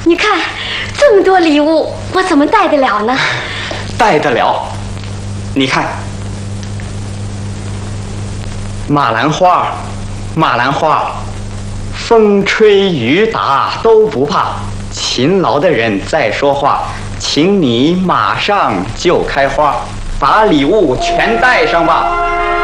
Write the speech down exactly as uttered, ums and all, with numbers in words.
你看，这么多礼物，我怎么带得了呢？ 带得了。你看，马兰花，马兰花，风吹雨打都不怕，勤劳的人在说话，请你马上就开花，把礼物全带上吧。